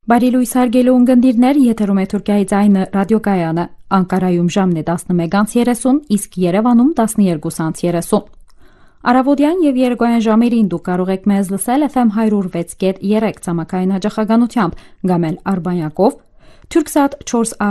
Բարի լույս հարգելի ունկնդիրներ, եթերում է Թուրքիայի ձայնը ռադիոկայանը, Անկարայում ժամն է 11:30, իսկ Երևանում 12:30։ Առավոտյան եւ երեկոյան ժամերին դուք կարող եք մեզ լսել FM 106.3 ցամաքային հաճախականությամբ, կամ էլ Արբանյակով, Turksat 4